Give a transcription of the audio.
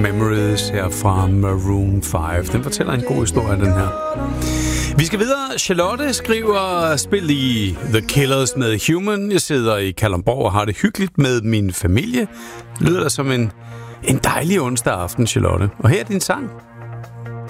Memories her fra Maroon 5. Den fortæller en god historie, den her. Vi skal videre. Charlotte skriver, spil i The Killers med Human. Jeg sidder i Kalundborg og har det hyggeligt med min familie. Lyder der som en dejlig onsdag aften, Charlotte. Og her er din sang.